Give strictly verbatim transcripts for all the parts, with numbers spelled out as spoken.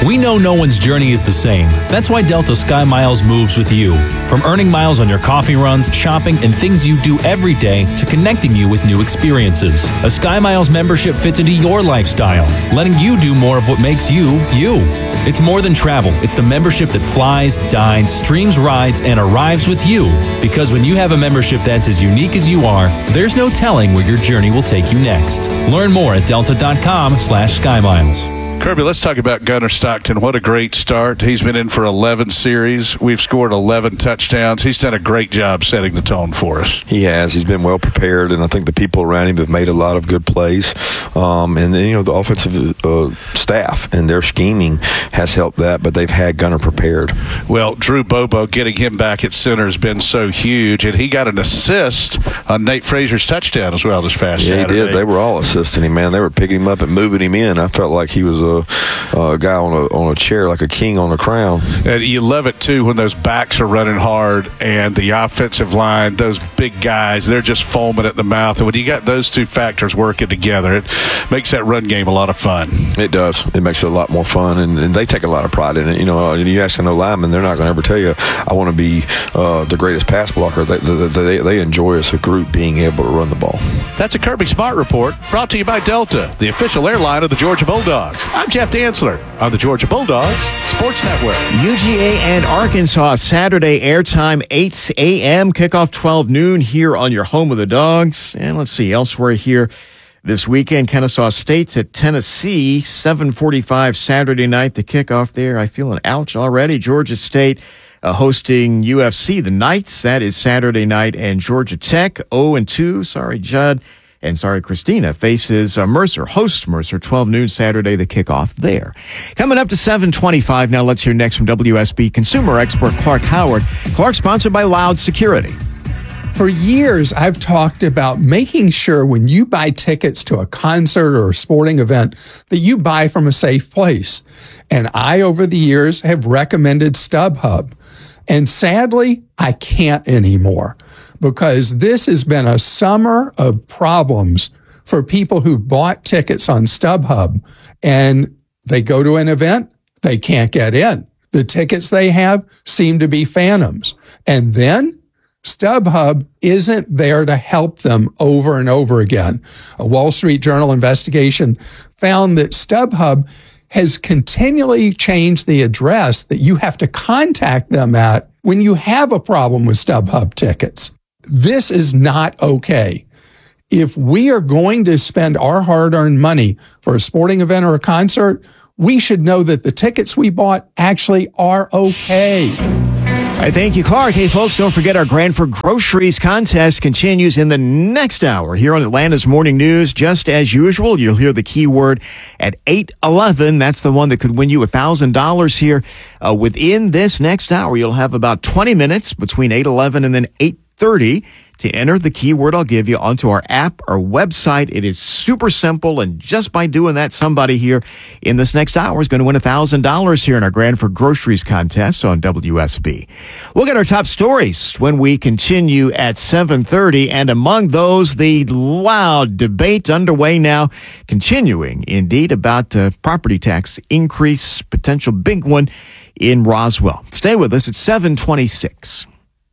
We know no one's journey is the same. That's why Delta Sky Miles moves with you. From earning miles on your coffee runs, shopping, and things you do every day to connecting you with new experiences. A Sky Miles membership fits into your lifestyle, letting you do more of what makes you, you. It's more than travel. It's the membership that flies, dines, streams rides, and arrives with you. Because when you have a membership that's as unique as you are, there's no telling where your journey will take you next. Learn more at delta.com slash SkyMiles. Kirby, let's talk about Gunnar Stockton. What a great start. He's been in for eleven series. We've scored eleven touchdowns. He's done a great job setting the tone for us. He has. He's been well prepared, and I think the people around him have made a lot of good plays. Um, and, then, you know, the offensive uh, staff and their scheming has helped that, but they've had Gunnar prepared. Well, Drew Bobo, getting him back at center has been so huge, and he got an assist on Nate Fraser's touchdown as well this past yeah, Saturday. Yeah, he did. They were all assisting him, man. They were picking him up and moving him in. I felt like he was a A guy on a on a chair, like a king on a crown. And you love it too when those backs are running hard and the offensive line, those big guys, they're just foaming at the mouth. And when you got those two factors working together, it makes that run game a lot of fun. It does. It makes it a lot more fun, and, and they take a lot of pride in it. You know, you ask a no lineman, they're not going to ever tell you, "I want to be uh, the greatest pass blocker." They, they, they, they enjoy as a group being able to run the ball. That's a Kirby Smart Report brought to you by Delta, the official airline of the Georgia Bulldogs. I'm Jeff Dantzler on the Georgia Bulldogs Sports Network. U G A and Arkansas, Saturday airtime eight a.m., kickoff twelve noon here on your home of the Dogs. And let's see, elsewhere here this weekend, Kennesaw State's at Tennessee, seven forty-five Saturday night, the kickoff there. I feel an ouch already. Georgia State uh, hosting U F C, the Knights. That is Saturday night. And Georgia Tech, oh and two. Sorry, Judd. And sorry, Christina faces uh, Mercer, host Mercer, twelve noon Saturday, the kickoff there. Coming up to seven twenty-five. Now let's hear next from W S B consumer expert Clark Howard. Clark, sponsored by Loud Security. For years, I've talked about making sure when you buy tickets to a concert or a sporting event that you buy from a safe place. And I, over the years, have recommended StubHub. And sadly, I can't anymore, because this has been a summer of problems for people who bought tickets on StubHub, and they go to an event, they can't get in. The tickets they have seem to be phantoms. And then StubHub isn't there to help them over and over again. A Wall Street Journal investigation found that StubHub has continually changed the address that you have to contact them at when you have a problem with StubHub tickets. This is not okay. If we are going to spend our hard-earned money for a sporting event or a concert, we should know that the tickets we bought actually are okay. All right, thank you, Clark. Hey, folks, don't forget our Granford Groceries contest continues in the next hour here on Atlanta's Morning News. Just as usual, you'll hear the keyword at eight eleven. That's the one that could win you one thousand dollars here. Uh, within this next hour, you'll have about twenty minutes between eight eleven and then eight thirty to enter the keyword I'll give you onto our app or website. It is super simple, and just by doing that, somebody here in this next hour is going to win one thousand dollars here in our Granford Groceries contest on W S B. We'll get our top stories when we continue at seven thirty, and among those, the loud debate underway now, continuing indeed, about the property tax increase, potential big one in Roswell. Stay with us at seven twenty-six.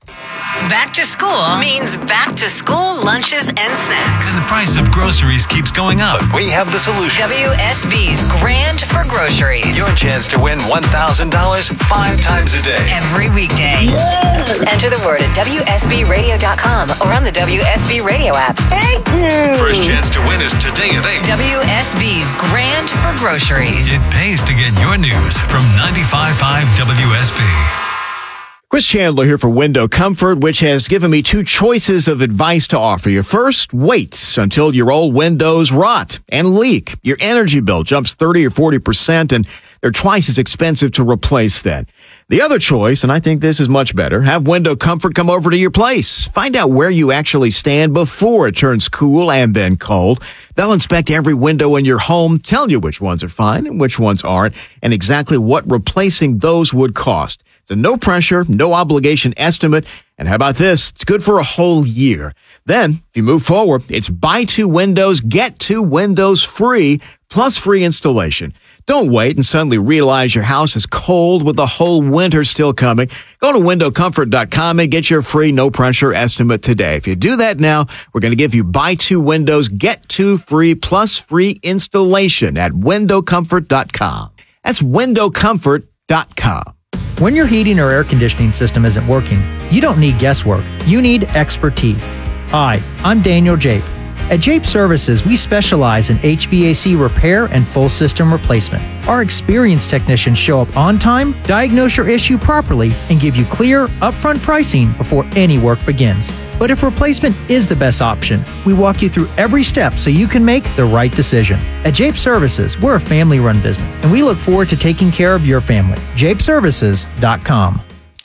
Back to school means back to school lunches and snacks. And the price of groceries keeps going up. But we have the solution. W S B's Grand for Groceries. Your chance to win one thousand dollars five times a day. Every weekday. Yeah. Enter the word at W S B radio dot com or on the W S B Radio app. Thank you. First chance to win is today at eight. W S B's Grand for Groceries. It pays to get your news from ninety-five point five W S B. Chris Chandler here for Window Comfort, which has given me two choices of advice to offer you. First, wait until your old windows rot and leak. Your energy bill jumps thirty or forty percent, and they're twice as expensive to replace that. The other choice, and I think this is much better, have Window Comfort come over to your place. Find out where you actually stand before it turns cool and then cold. They'll inspect every window in your home, tell you which ones are fine and which ones aren't, and exactly what replacing those would cost. It's a no pressure, no obligation estimate. And how about this? It's good for a whole year. Then, if you move forward, it's buy two windows, get two windows free plus free installation. Don't wait and suddenly realize your house is cold with the whole winter still coming. Go to window comfort dot com and get your free no-pressure estimate today. If you do that now, we're going to give you buy two windows, get two free, plus free installation at window comfort dot com. That's window comfort dot com. When your heating or air conditioning system isn't working, you don't need guesswork. You need expertise. Hi, I'm Daniel Jape. At Jape Services, we specialize in H V A C repair and full system replacement. Our experienced technicians show up on time, diagnose your issue properly, and give you clear, upfront pricing before any work begins. But if replacement is the best option, we walk you through every step so you can make the right decision. At Jape Services, we're a family-run business, and we look forward to taking care of your family. jape services dot com.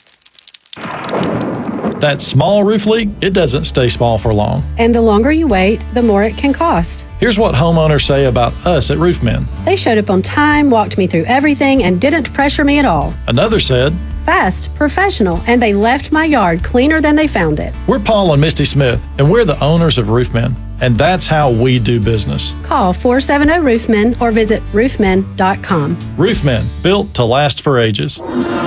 That small roof leak, it doesn't stay small for long. And the longer you wait, the more it can cost. Here's what homeowners say about us at Roofmen. They showed up on time, walked me through everything, and didn't pressure me at all. Another said, fast, professional, and they left my yard cleaner than they found it. We're Paul and Misty Smith, and we're the owners of Roofmen, and that's how we do business. Call four seven zero Roofmen or visit roofmen dot com. Roofmen, built to last for ages.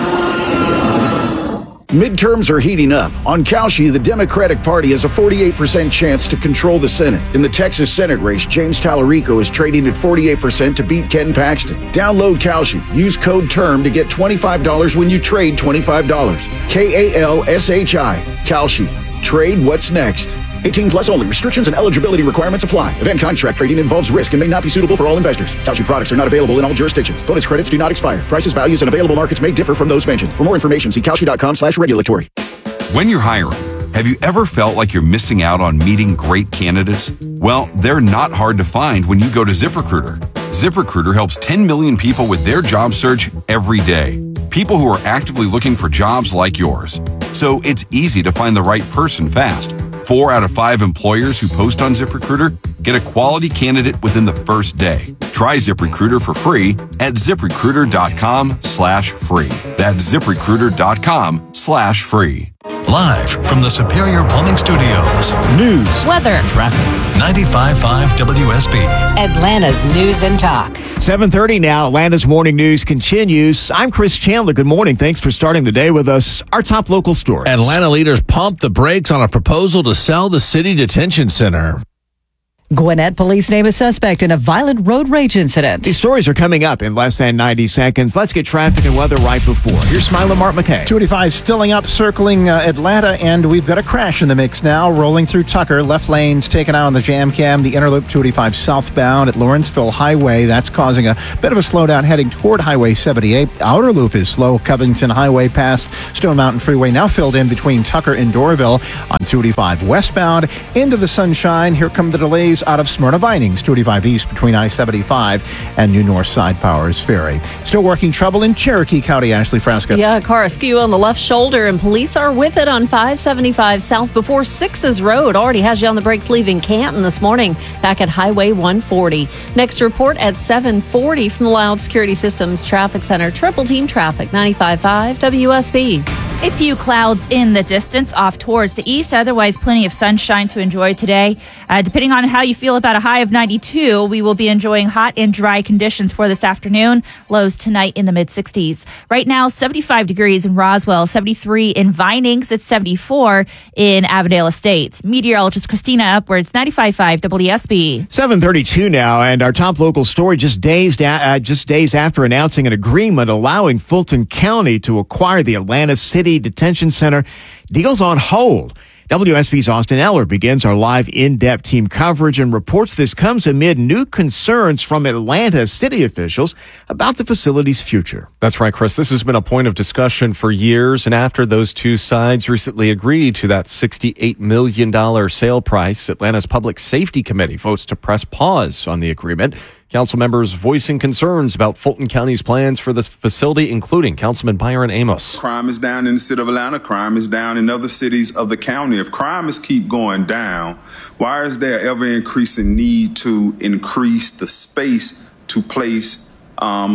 Midterms are heating up. On Cauchy, the Democratic Party has a forty-eight percent chance to control the Senate. In the Texas Senate race, James Tallarico is trading at forty-eight percent to beat Ken Paxton. Download Cauchy. Use code TERM to get twenty-five dollars when you trade twenty-five dollars. K A L S H I. Cauchy. Trade what's next. eighteen plus only. Restrictions and eligibility requirements apply. Event contract trading involves risk and may not be suitable for all investors. Cauchy products are not available in all jurisdictions. Bonus credits do not expire. Prices, values, and available markets may differ from those mentioned. For more information, see cauchy dot com slash regulatory. When you're hiring, have you ever felt like you're missing out on meeting great candidates? Well, they're not hard to find when you go to ZipRecruiter. ZipRecruiter helps ten million people with their job search every day. People who are actively looking for jobs like yours. So it's easy to find the right person fast. Four out of five employers who post on ZipRecruiter get a quality candidate within the first day. Try ZipRecruiter for free at ZipRecruiter dot com slash free. That's ZipRecruiter dot com slash free. Live from the Superior Plumbing Studios. News, weather, traffic. ninety-five point five W S B. Atlanta's News and Talk. seven thirty now. Atlanta's Morning News continues. I'm Chris Chandler. Good morning. Thanks for starting the day with us. Our top local stories. Atlanta leaders pump the brakes on a proposal to sell the city detention center. Gwinnett police name a suspect in a violent road rage incident. These stories are coming up in less than ninety seconds. Let's get traffic and weather right before. Here's Smiling Mark McKay. two eighty-five is filling up, circling uh, Atlanta, and we've got a crash in the mix now, rolling through Tucker. Left lane's taken out on the jam cam. The inner loop two eighty-five southbound at Lawrenceville Highway. That's causing a bit of a slowdown heading toward Highway seventy-eight. Outer loop is slow. Covington Highway past Stone Mountain Freeway, now filled in between Tucker and Doraville on two eighty-five westbound. Into the sunshine. Here come the delays out of Smyrna Vinings, two eighty-five east between I seventy-five and New North Side Powers Ferry. Still working trouble in Cherokee County, Ashley Frasca. Yeah, car askew on the left shoulder, and police are with it on five seventy-five south before Sixes Road. Already has you on the brakes leaving Canton this morning, back at Highway one forty. Next report at seven forty from the Loud Security Systems Traffic Center. Triple Team Traffic, ninety-five point five W S B. A few clouds in the distance off towards the east. Otherwise, plenty of sunshine to enjoy today. Uh, depending on how you feel about a high of ninety-two, we will be enjoying hot and dry conditions for this afternoon. Lows tonight in the mid sixties. Right now, seventy-five degrees in Roswell, seventy-three in Vinings. It's seventy-four in Avondale Estates. Meteorologist Christina Upwards, ninety-five point five W S B. seven thirty-two now, and our top local story just days, da- uh, just days after announcing an agreement allowing Fulton County to acquire the Atlanta City Detention Center. Deal's on hold. W S B's Austin Eller begins our live in-depth team coverage and reports this comes amid new concerns from Atlanta city officials about the facility's future. That's right, Chris. This has been a point of discussion for years, and after those two sides recently agreed to that sixty-eight million dollars sale price, Atlanta's Public Safety Committee votes to press pause on the agreement. Council members voicing concerns about Fulton County's plans for this facility, including Councilman Byron Amos. Crime is down in the city of Atlanta. Crime is down in other cities of the county. If crime is keep going down, why is there ever increasing need to increase the space to place um,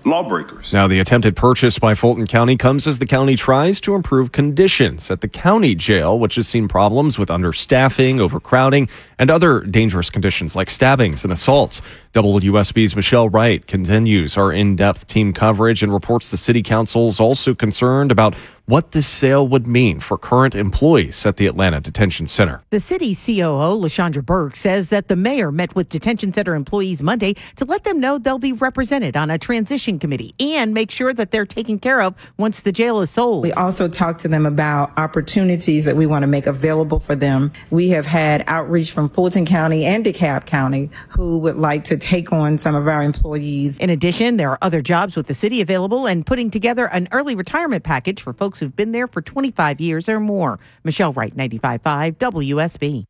lawbreakers. Now, the attempted purchase by Fulton County comes as the county tries to improve conditions at the county jail, which has seen problems with understaffing, overcrowding, and other dangerous conditions like stabbings and assaults. W S B's Michelle Wright continues our in-depth team coverage and reports the city council is also concerned about what this sale would mean for current employees at the Atlanta Detention Center. The city's C O O, LaShondra Burke, says that the mayor met with detention center employees Monday to let them know they'll be represented on a transition committee and make sure that they're taken care of once the jail is sold. We also talked to them about opportunities that we want to make available for them. We have had outreach from Fulton County and DeKalb County who would like to take on some of our employees. In addition, there are other jobs with the city available and putting together an early retirement package for folks who've been there for twenty-five years or more. Michelle Wright, ninety-five point five W S B.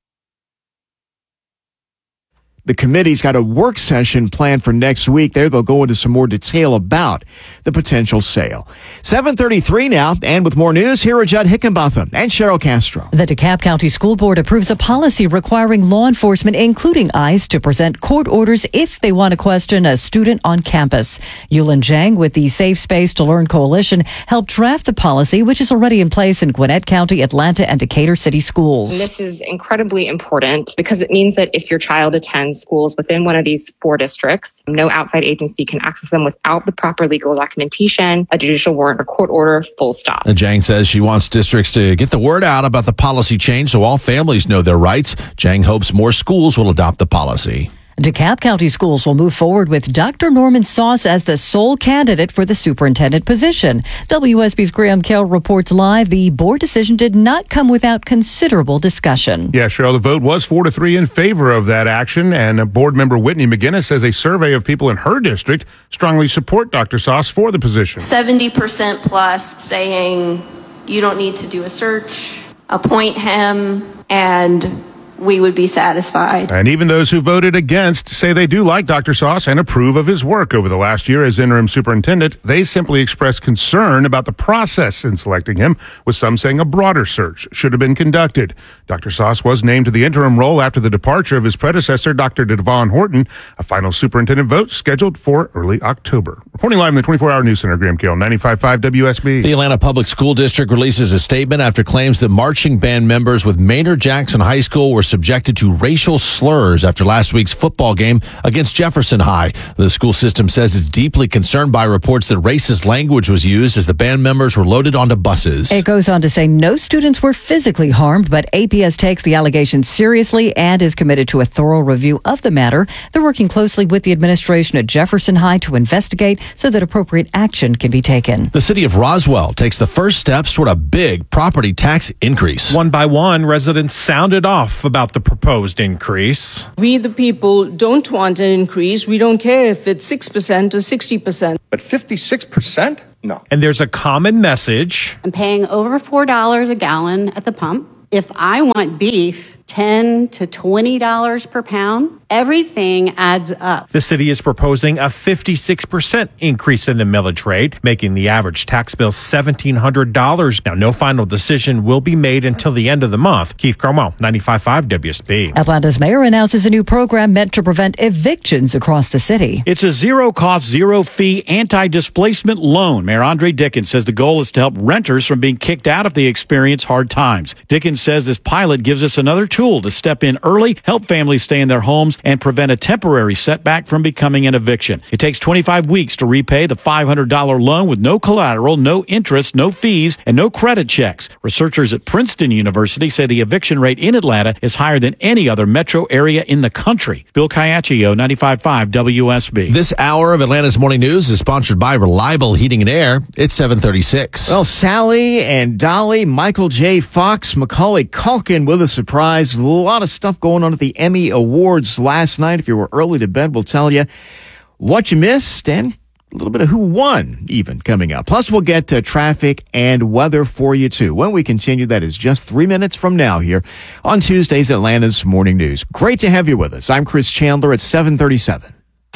The committee's got a work session planned for next week. There they'll go into some more detail about the potential sale. seven thirty-three now, and with more news, here are Judd Hickenbotham and Cheryl Castro. The DeKalb County School Board approves a policy requiring law enforcement, including ICE, to present court orders if they want to question a student on campus. Yulin Zhang with the Safe Space to Learn Coalition helped draft the policy, which is already in place in Gwinnett County, Atlanta, and Decatur City schools. This is incredibly important because it means that if your child attends schools within one of these four districts, no outside agency can access them without the proper legal documentation, a judicial warrant or court order, full stop. Zhang says she wants districts to get the word out about the policy change so all families know their rights. Zhang hopes more schools will adopt the policy. DeKalb County Schools will move forward with Doctor Norman Sauce as the sole candidate for the superintendent position. W S B's Graham Kell reports live the board decision did not come without considerable discussion. Yeah, Cheryl, the vote was four to three in favor of that action, and board member Whitney McGinnis says a survey of people in her district strongly support Doctor Sauce for the position. seventy percent plus saying you don't need to do a search, appoint him, and we would be satisfied. And even those who voted against say they do like Doctor Sauce and approve of his work over the last year as interim superintendent. They simply expressed concern about the process in selecting him, with some saying a broader search should have been conducted. Doctor Sauce was named to the interim role after the departure of his predecessor, Doctor Devon Horton. A final superintendent vote scheduled for early October. Reporting live in the twenty-four hour News Center, Graham Kale, ninety-five point five W S B. The Atlanta Public School District releases a statement after claims that marching band members with Maynard Jackson High School were subjected to racial slurs after last week's football game against Jefferson High. The school system says it's deeply concerned by reports that racist language was used as the band members were loaded onto buses. It goes on to say no students were physically harmed, but A P S takes the allegations seriously and is committed to a thorough review of the matter. They're working closely with the administration at Jefferson High to investigate so that appropriate action can be taken. The city of Roswell takes the first steps toward a big property tax increase. One by one, residents sounded off about the proposed increase. We, the people, don't want an increase. We don't care if it's six percent or sixty percent. But fifty-six percent? No. And there's a common message. I'm paying over four dollars a gallon at the pump. If I want beef, ten to twenty dollars per pound. Everything adds up. The city is proposing a fifty-six percent increase in the millage rate, making the average tax bill seventeen hundred dollars. Now, no final decision will be made until the end of the month. Keith Cromwell, ninety-five point five W S B. Atlanta's mayor announces a new program meant to prevent evictions across the city. It's a zero-cost, zero-fee anti-displacement loan. Mayor Andre Dickens says the goal is to help renters from being kicked out if they experience hard times. Dickens says this pilot gives us another tool to step in early, help families stay in their homes, and prevent a temporary setback from becoming an eviction. It takes twenty-five weeks to repay the five hundred dollars loan with no collateral, no interest, no fees, and no credit checks. Researchers at Princeton University say the eviction rate in Atlanta is higher than any other metro area in the country. Bill Caiaccio, ninety-five point five W S B. This hour of Atlanta's Morning News is sponsored by Reliable Heating and Air. It's seven thirty-six. Well, Sally and Dolly, Michael J. Fox, Macaulay Culkin with a surprise. A lot of stuff going on at the Emmy Awards last night. If you were early to bed, we'll tell you what you missed and a little bit of who won even coming up. Plus, we'll get to traffic and weather for you, too. When we continue, that is just three minutes from now here on Tuesday's Atlanta's Morning News. Great to have you with us. I'm Chris Chandler at seven thirty-seven.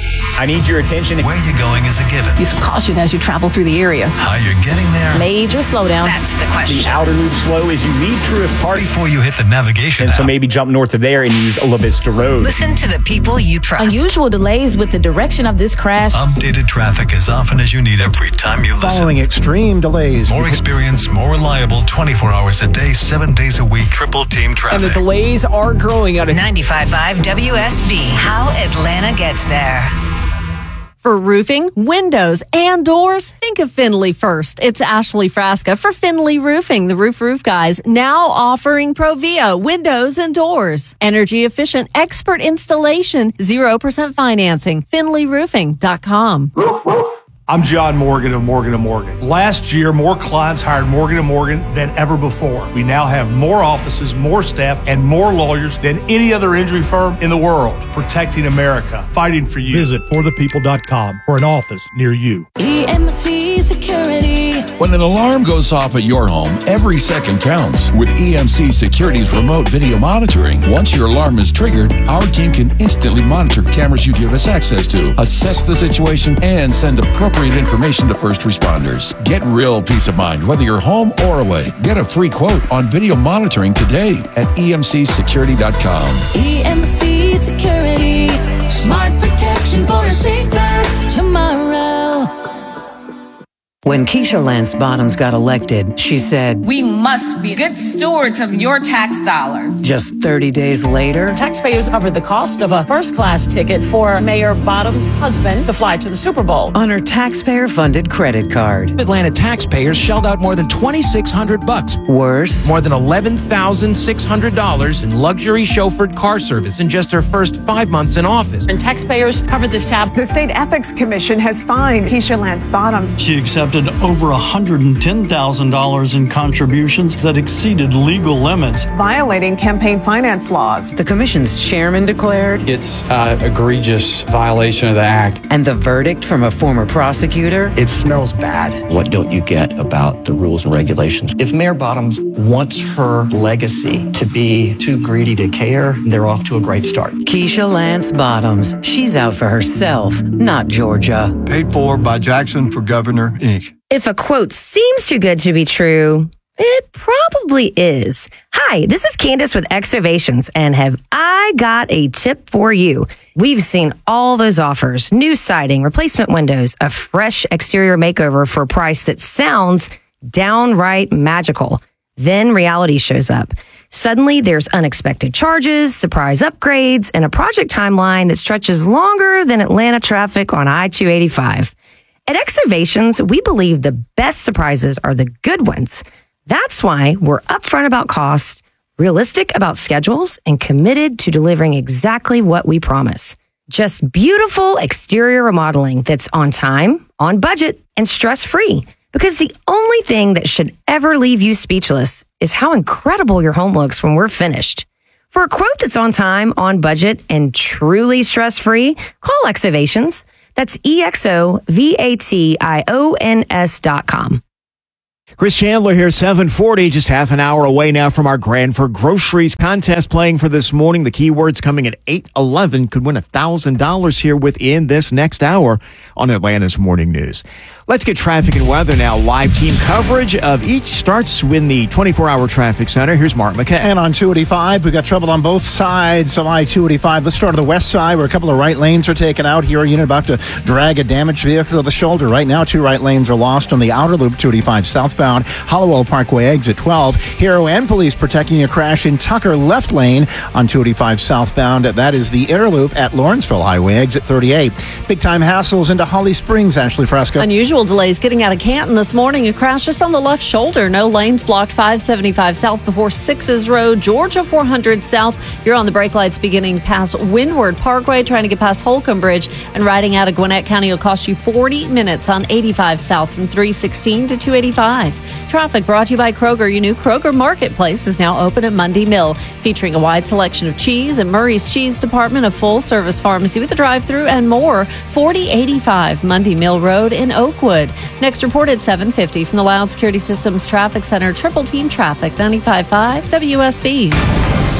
I need your attention. Where you're going is a given. Use caution as you travel through the area. How you're getting there. Major slowdown. That's the question. The outer loop slow as you leave Truist Park. Before you hit the navigation And app. so maybe jump north of there and use La Vista Road. Listen to the people you trust. Unusual delays with the direction of this crash. Updated traffic as often as you need every time you listen. Following extreme delays. More experience, more reliable, twenty-four hours a day, seven days a week, triple team traffic. And the delays are growing out of ninety-five point five W S B. How Atlanta gets there. For roofing, windows, and doors, think of Finley first. It's Ashley Frasca for Finley Roofing, the Roof Roof Guys, now offering Provia windows and doors. Energy efficient, expert installation, zero percent financing. finley roofing dot com. I'm John Morgan of Morgan and Morgan. Last year, more clients hired Morgan and Morgan than ever before. We now have more offices, more staff, and more lawyers than any other injury firm in the world, protecting America, fighting for you. Visit for the people dot com for an office near you. E M C Security. When an alarm goes off at your home, every second counts. With E M C Security's remote video monitoring, once your alarm is triggered, our team can instantly monitor cameras you give us access to, assess the situation, and send appropriate information to first responders. Get real peace of mind whether you're home or away. Get a free quote on video monitoring today at E M C security dot com. E M C Security. Smart protection for a safer tomorrow. When Keisha Lance Bottoms got elected, she said, "We must be good stewards of your tax dollars." Just thirty days later, taxpayers covered the cost of a first-class ticket for Mayor Bottoms' husband to fly to the Super Bowl on her taxpayer-funded credit card. Atlanta taxpayers shelled out more than twenty-six hundred bucks. Worse, more than eleven thousand six hundred dollars in luxury chauffeured car service in just her first five months in office. And taxpayers covered this tab. The State Ethics Commission has fined Keisha Lance Bottoms. She accepted over one hundred ten thousand dollars in contributions that exceeded legal limits, violating campaign finance laws. The commission's chairman declared it's an egregious violation of the act. And the verdict from a former prosecutor? It smells bad. What don't you get about the rules and regulations? If Mayor Bottoms wants her legacy to be too greedy to care, they're off to a great start. Keisha Lance Bottoms. She's out for herself, not Georgia. Paid for by Jackson for Governor, Incorporated. If a quote seems too good to be true, it probably is. Hi, this is Candace with Excavations, and have I got a tip for you. We've seen all those offers, new siding, replacement windows, a fresh exterior makeover for a price that sounds downright magical. Then reality shows up. Suddenly, there's unexpected charges, surprise upgrades, and a project timeline that stretches longer than Atlanta traffic on I two eighty-five. At Excavations, we believe the best surprises are the good ones. That's why we're upfront about cost, realistic about schedules, and committed to delivering exactly what we promise. Just beautiful exterior remodeling that's on time, on budget, and stress-free. Because the only thing that should ever leave you speechless is how incredible your home looks when we're finished. For a quote that's on time, on budget, and truly stress-free, call Excavations. That's E X O V A T I O N S dot com. Chris Chandler here, seven forty, just half an hour away now from our Grand for Groceries contest playing for this morning. The keywords coming at eight eleven could win one thousand dollars here within this next hour on Atlanta's Morning News. Let's get traffic and weather now. Live team coverage of each starts in the twenty-four hour traffic center. Here's Mark McKay. And on two eighty-five, we've got trouble on both sides of I two eighty-five. Let's start on the west side where a couple of right lanes are taken out. Here, a unit about to drag a damaged vehicle to the shoulder. Right now, two right lanes are lost on the outer loop, two eighty-five southbound, Hollowell Parkway, exit twelve. Hero and police protecting a crash in Tucker left lane on two eighty-five southbound. That is the inner loop at Lawrenceville Highway, exit thirty-eight. Big time hassles into Holly Springs, Ashley Frasca. Unusual delays getting out of Canton this morning. A crash just on the left shoulder. No lanes blocked. five seventy-five south before Sixes Road. Georgia four hundred south. You're on the brake lights beginning past Windward Parkway, trying to get past Holcomb Bridge. And riding out of Gwinnett County will cost you forty minutes on eighty-five south from three sixteen to two eighty-five. Traffic brought to you by Kroger. Your new Kroger Marketplace is now open at Mundy Mill, featuring a wide selection of cheese and Murray's Cheese Department, a full-service pharmacy with a drive-thru and more. forty eighty-five Mundy Mill Road in Oakwood. Next report at seven fifty from the Loud Security Systems Traffic Center. Triple Team Traffic, ninety-five point five W S B.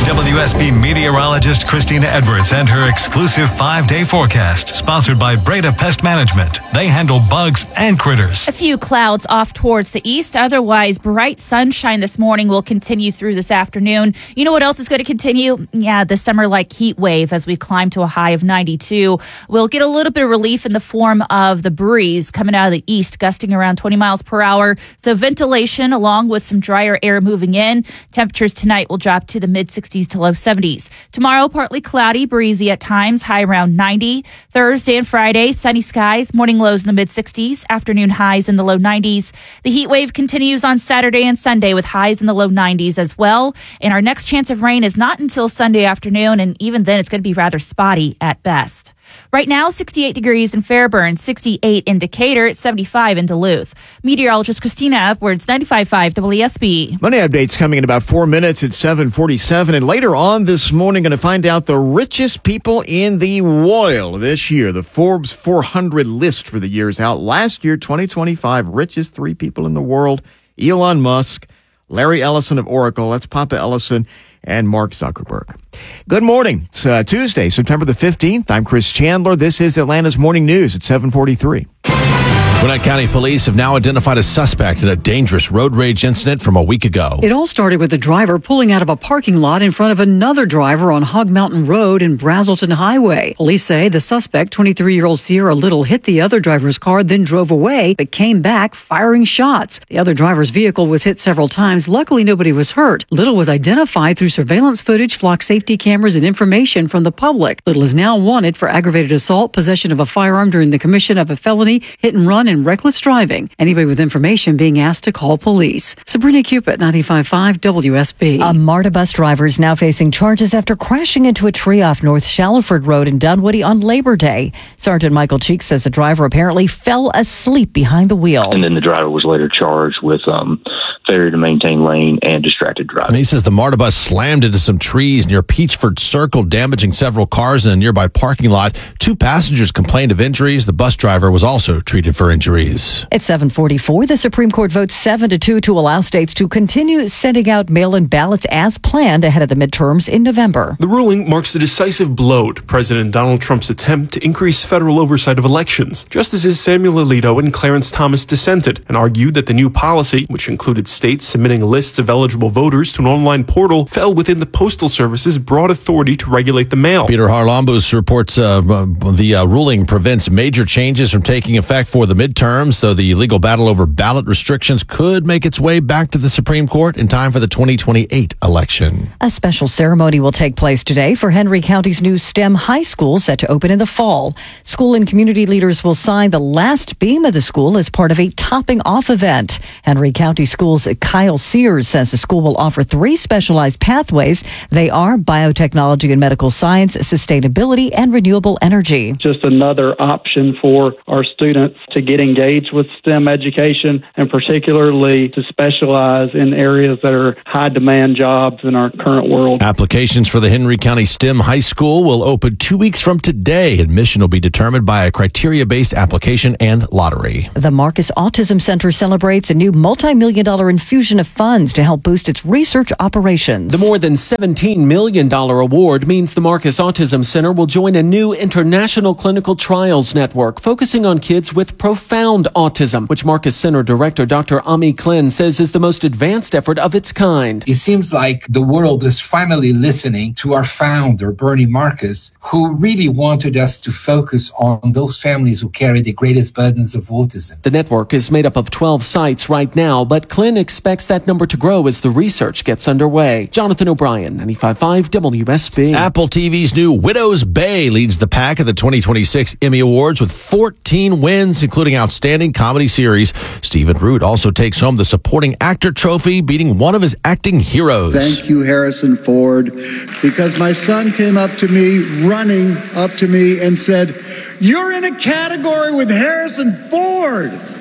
W S B meteorologist Christina Edwards and her exclusive five-day forecast, sponsored by Breda Pest Management. They handle bugs and critters. A few clouds off towards the east. Otherwise, bright sunshine this morning will continue through this afternoon. You know what else is going to continue? Yeah, the summer-like heat wave as we climb to a high of ninety-two. We'll get a little bit of relief in the form of the breeze coming out of the east, gusting around twenty miles per hour. So ventilation along with some drier air moving in. Temperatures tonight will drop to the mid-sixties to low seventies. Tomorrow, partly cloudy, breezy at times, high around ninety. Thursday and Friday, sunny skies, morning lows in the mid-sixties, afternoon highs in the low nineties. The heat wave continues on Saturday and Sunday with highs in the low nineties as well. And our next chance of rain is not until Sunday afternoon, and even then it's going to be rather spotty at best. Right now, sixty-eight degrees in Fairburn, sixty-eight in Decatur, seventy-five in Duluth. Meteorologist Christina Edwards, ninety-five point five W S B. Money updates coming in about four minutes at seven forty-seven. And later on this morning, going to find out the richest people in the world this year. The Forbes four hundred list for the years out. Last year, twenty twenty-five, richest three people in the world. Elon Musk, Larry Ellison of Oracle, that's Papa Ellison, and Mark Zuckerberg. Good morning. It's uh, Tuesday, September the fifteenth. I'm Chris Chandler. This is Atlanta's Morning News at seven forty-three. Gwinnett County Police have now identified a suspect in a dangerous road rage incident from a week ago. It all started with the driver pulling out of a parking lot in front of another driver on Hog Mountain Road and Brazelton Highway. Police say the suspect, twenty-three-year-old Sierra Little, hit the other driver's car, then drove away, but came back firing shots. The other driver's vehicle was hit several times. Luckily, nobody was hurt. Little was identified through surveillance footage, flock safety cameras, and information from the public. Little is now wanted for aggravated assault, possession of a firearm during the commission of a felony, hit and run, and reckless driving. Anybody with information being asked to call police. Sabrina Cupid, ninety-five point five W S B. A MARTA bus driver is now facing charges after crashing into a tree off North Shallowford Road in Dunwoody on Labor Day. Sergeant Michael Cheek says the driver apparently fell asleep behind the wheel. And then the driver was later charged with um, failure to maintain lane and distracted driving. And he says the MARTA bus slammed into some trees near Peachford Circle, damaging several cars in a nearby parking lot. Two passengers complained of injuries. The bus driver was also treated for injuries. At seven forty-four, the Supreme Court votes seven to two to allow states to continue sending out mail-in ballots as planned ahead of the midterms in November. The ruling marks a decisive blow to President Donald Trump's attempt to increase federal oversight of elections. Justices Samuel Alito and Clarence Thomas dissented and argued that the new policy, which included states submitting lists of eligible voters to an online portal, fell within the Postal Service's broad authority to regulate the mail. Peter Harlambos reports uh, the uh, ruling prevents major changes from taking effect for the midterms, though the legal battle over ballot restrictions could make its way back to the Supreme Court in time for the twenty twenty-eight election. A special ceremony will take place today for Henry County's new STEM high school set to open in the fall. School and community leaders will sign the last beam of the school as part of a topping off event. Henry County Schools' Kyle Sears says the school will offer three specialized pathways. They are biotechnology and medical science, sustainability, and renewable energy. Just another option for our students to get engaged with STEM education, and particularly to specialize in areas that are high demand jobs in our current world. Applications for the Henry County STEM High School will open two weeks from today. Admission will be determined by a criteria-based application and lottery. The Marcus Autism Center celebrates a new multi-million dollar infusion of funds to help boost its research operations. The more than seventeen million dollars award means the Marcus Autism Center will join a new international clinical trials network focusing on kids with profound autism, which Marcus Center Director Doctor Ami Klin says is the most advanced effort of its kind. It seems like the world is finally listening to our founder, Bernie Marcus, who really wanted us to focus on those families who carry the greatest burdens of autism. The network is made up of twelve sites right now, but Klin expects that number to grow as the research gets underway. Jonathan O'Brien, ninety-five point five W S B. Apple T V's new Widow's Bay leads the pack at the twenty twenty-six Emmy Awards with fourteen wins, including Outstanding Comedy Series. Stephen Root also takes home the Supporting Actor trophy, beating one of his acting heroes. Thank you, Harrison Ford, because my son came up to me, running up to me, and said, "You're in a category with Harrison Ford."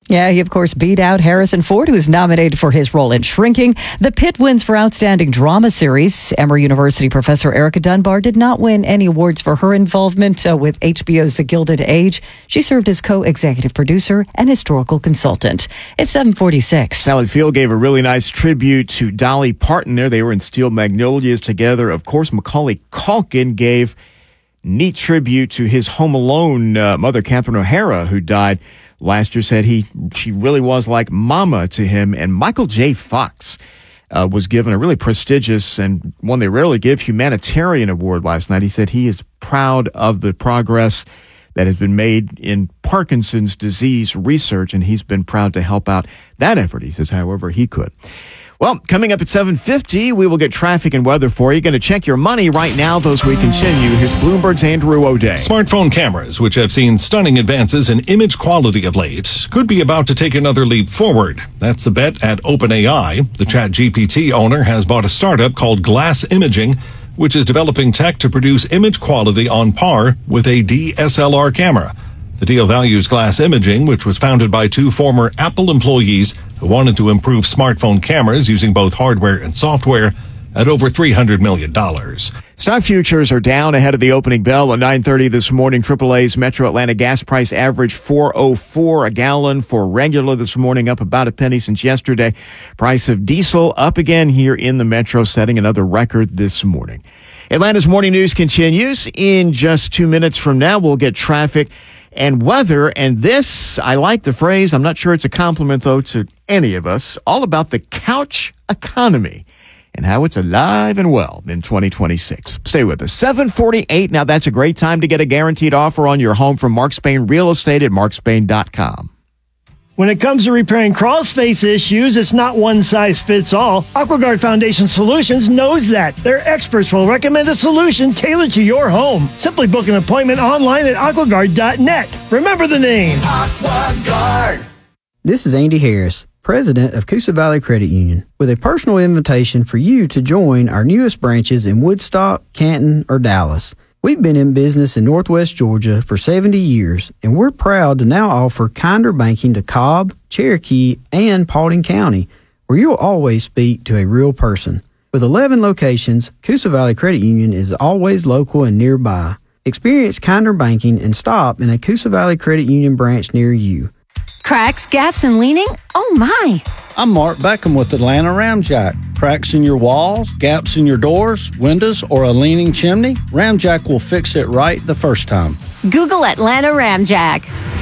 Yeah, he, of course, beat out Harrison Ford, who was nominated for his role in Shrinking. The Pitt wins for Outstanding Drama Series. Emory University professor Erica Dunbar did not win any awards for her involvement uh, with H B O's The Gilded Age. She served as co-executive producer and historical consultant. It's seven forty-six. Sally Field gave a really nice tribute to Dolly Parton there. They were in Steel Magnolias together. Of course, Macaulay Culkin gave neat tribute to his Home Alone uh, mother, Catherine O'Hara, who died last year. Said he she really was like mama to him. And Michael J. Fox uh, was given a really prestigious and one they rarely give humanitarian award last night. He said he is proud of the progress that has been made in Parkinson's disease research, and he's been proud to help out that effort. He says, however he could. Well, coming up at seven fifty, we will get traffic and weather for you. Going to check your money right now. Those we continue. Here's Bloomberg's Andrew O'Day. Smartphone cameras, which have seen stunning advances in image quality of late, could be about to take another leap forward. That's the bet at OpenAI. The ChatGPT owner has bought a startup called Glass Imaging, which is developing tech to produce image quality on par with a D S L R camera. The deal values Glass Imaging, which was founded by two former Apple employees who wanted to improve smartphone cameras using both hardware and software, at over three hundred million dollars. Stock futures are down ahead of the opening bell at nine thirty this morning. triple A's Metro Atlanta gas price average four oh four a gallon for regular this morning, up about a penny since yesterday. Price of diesel up again here in the Metro, setting another record this morning. Atlanta's morning news continues. In just two minutes from now, we'll get traffic and weather. And this, I like the phrase. I'm not sure it's a compliment, though, to any of us. All about the couch economy and how it's alive and well in twenty twenty-six. Stay with us. seven forty-eight. Now, that's a great time to get a guaranteed offer on your home from Mark Spain Real Estate at mark spain dot com. When it comes to repairing crawl space issues, it's not one size fits all. AquaGuard Foundation Solutions knows that. Their experts will recommend a solution tailored to your home. Simply book an appointment online at aqua guard dot net. Remember the name. AquaGuard. This is Andy Harris, president of Coosa Valley Credit Union, with a personal invitation for you to join our newest branches in Woodstock, Canton, or Dallas. We've been in business in Northwest Georgia for seventy years, and we're proud to now offer kinder banking to Cobb, Cherokee, and Paulding County, where you'll always speak to a real person. With eleven locations, Coosa Valley Credit Union is always local and nearby. Experience kinder banking and stop in a Coosa Valley Credit Union branch near you. Cracks, gaps, and leaning? Oh my! I'm Mark Beckham with Atlanta Ramjack. Cracks in your walls, gaps in your doors, windows, or a leaning chimney? Ramjack will fix it right the first time. Google Atlanta Ramjack.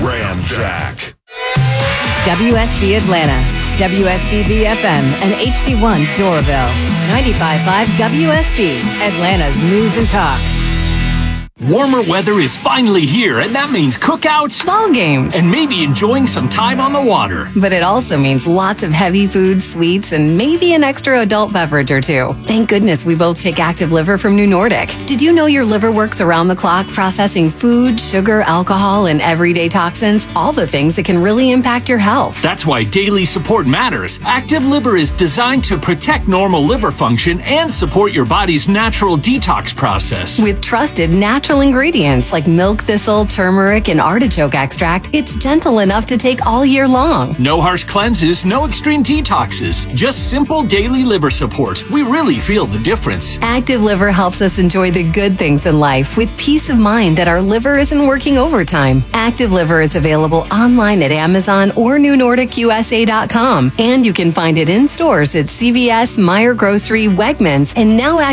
Ramjack. W S B Atlanta, W S B B F M, and H D one Doraville. ninety-five point five W S B, Atlanta's News and Talk. Warmer weather is finally here, and that means cookouts, ball games, and maybe enjoying some time on the water. But it also means lots of heavy food, sweets, and maybe an extra adult beverage or two. Thank goodness we both take Active Liver from New Nordic. Did you know your liver works around the clock processing food, sugar, alcohol, and everyday toxins? All the things that can really impact your health. That's why daily support matters. Active Liver is designed to protect normal liver function and support your body's natural detox process. With trusted natural ingredients like milk thistle, turmeric, and artichoke extract, it's gentle enough to take all year long. No harsh cleanses, no extreme detoxes, just simple daily liver support. We really feel the difference. Active Liver helps us enjoy the good things in life with peace of mind that our liver isn't working overtime. Active Liver is available online at Amazon or new nordic u s a dot com, and you can find it in stores at C V S, Meijer Grocery, Wegmans, and now